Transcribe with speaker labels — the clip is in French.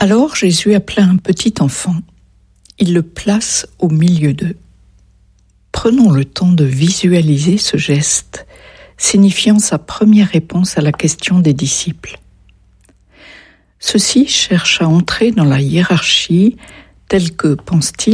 Speaker 1: Alors Jésus appela un petit enfant. Il le place au milieu d'eux. Prenons le temps de visualiser ce geste, signifiant sa première réponse à la question des disciples. Ceux-ci cherchent à entrer dans la hiérarchie telle que, pense-t-il,